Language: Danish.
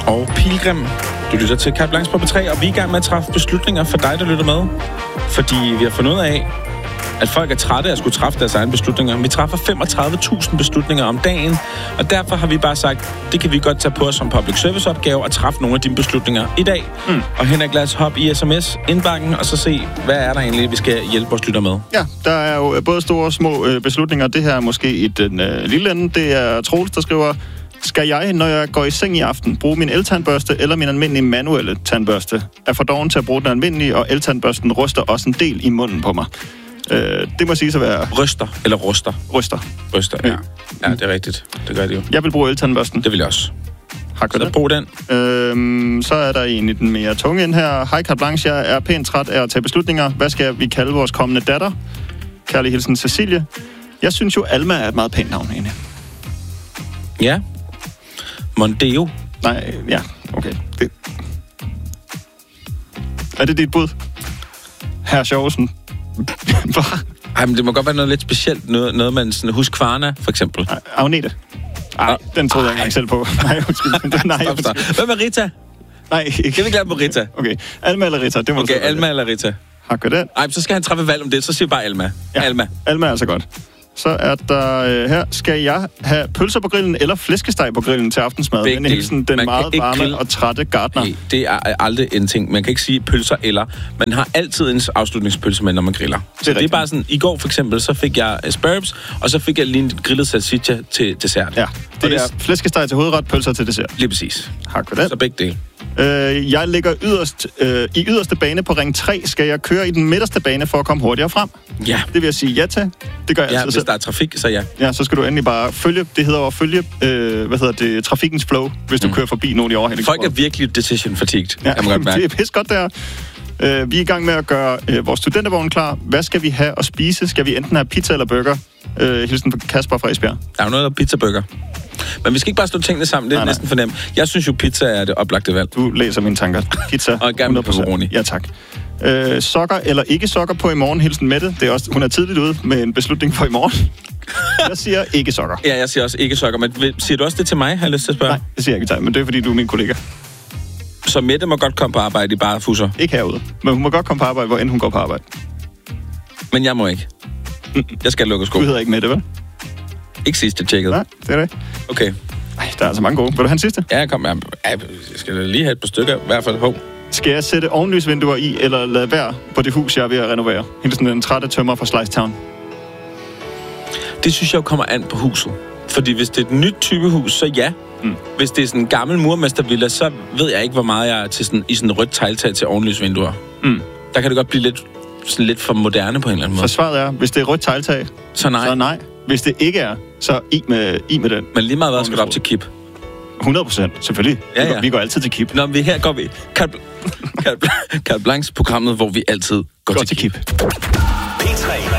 og Pilgrim. Du lytter til Carte Blanche på P3, og vi er i gang med at træffe beslutninger for dig, der lytter med. Fordi vi har fundet ud af, at folk er trætte af at skulle træffe deres egne beslutninger. Vi træffer 35.000 beslutninger om dagen, og derfor har vi bare sagt, det kan vi godt tage på os som public service opgave og træffe nogle af dine beslutninger i dag. Og Henrik, lad os hoppe i sms-indbakken og så se, hvad er der egentlig, vi skal hjælpe vores lytter med. Ja, der er jo både store og små beslutninger. Det her er måske i den lille ende. Det er Troels, der skriver: skal jeg, når jeg går i seng i aften, bruge min eltandbørste eller min almindelige manuelle tandbørste? Er for doven til at bruge den almindelige, og eltandbørsten ryster også en del i munden på mig. Det må sige at være... Ryster eller ruster? Ryster. Ryster, ja. Ja, det er rigtigt. Det gør det jo. Jeg vil bruge eltandbørsten. Det vil jeg også. Så brug den. Så er der en i den mere tunge ind her. Hej Carte Blanche, jeg er pænt træt af at tage beslutninger. Hvad skal vi kalde vores kommende datter? Kærlig hilsen Cecilie. Jeg synes jo, Alma er et meget pænt navn, egentlig. Ja. Mondeo. Nej, ja, okay. Er det dit bud? Herr Sjovsen. Ej, men det må godt være noget lidt specielt. Noget man sådan... Husk Kvarna, for eksempel. Agnete. Ej, den troede jeg ikke engang selv på. Nej, undskyld. Stop. Hvad med Rita? Nej, ikke. Kan vi glemme på Rita? Okay, Alma eller Rita? Det må okay, Alma eller Rita. Har gør den. Ej, så skal han træffe valg om det. Så siger vi bare Alma. Ja, Alma. Alma er altså godt. Så er der her, skal jeg have pølser på grillen eller flæskesteg på grillen til aftensmad? Den er hilsen den meget varme og trætte gartner. Nej, det er aldrig en ting. Man kan ikke sige pølser eller. Man har altid en afslutningspølse med, når man griller. Så det er bare sådan, i går for eksempel, så fik jeg sparrows, og så fik jeg lige en grillet salsiccia til dessert. Ja, det er flæskesteg til hovedret, pølser til dessert. Lige præcis. Hak for det. Så begge dele. Jeg ligger i yderste bane på ring 3. Skal jeg køre i den midterste bane for at komme hurtigere frem? Ja. Det vil jeg sige ja til. Det gør jeg altid. Hvis der er trafik, så ja. Ja, så skal du endelig bare følge, det hedder at følge, trafikkens flow, hvis du kører forbi nogle i overhældingssporet. Folk er virkelig decision fatigued, ja, kan man godt mærke. Det er pis godt der. Vi er i gang med at gøre vores studentervogn klar. Hvad skal vi have at spise? Skal vi enten have pizza eller burger? Hilsen fra Kasper fra Esbjerg. Der er jo noget, der pizza-burger. Men vi skal ikke bare slå tingene sammen, det er næsten fornemt. Jeg synes jo, pizza er det oplagte valg. Du læser mine tanker. Pizza, og gerne med pepperoni. Ja, tak. Sokker eller ikke sokker på i morgen, hilsen Mette. Det er også, hun er tidligt ude med en beslutning for i morgen. Jeg siger ikke sokker. Ja, jeg siger også ikke sokker. Men siger du også det til mig, har jeg lyst til at spørge? Nej, det siger jeg ikke til, men det er, fordi du er min kollega. Så Mette må godt komme på arbejde i bare fusser? Ikke herude, men hun må godt komme på arbejde, hvor end hun går på arbejde. Men jeg må ikke. Jeg skal lukke sko. Du hedder ikke Mette, vel? Ikke sidste tjekket. Nej, det er det. Okay. Ej, der er altså mange gode. Vil du have en sidste? Ja, kom. Jeg skal lige have et par stykker, i hvert fald. Skal jeg sætte ovenlysvinduer i, eller lade være på det hus, jeg er ved at renovere? Hilsen den trætte tømmer fra Slicetown. Det synes jeg jo kommer an på huset. Fordi hvis det er et nyt type hus, så ja. Hvis det er sådan en gammel murmestervilla, så ved jeg ikke, hvor meget jeg er til sådan, i sådan rødt tegltag til ovenlysvinduer. Der kan det godt blive lidt for moderne på en eller anden måde. Så svaret er, hvis det er rødt tegltag, så nej. Hvis det ikke er, så i med den. Men lige meget hvad skal du op til KIP? 100%, selvfølgelig. Ja. Vi går altid til KIP. Nå, men her går vi. Carte Blanche-programmet, hvor vi altid går til KIP. P3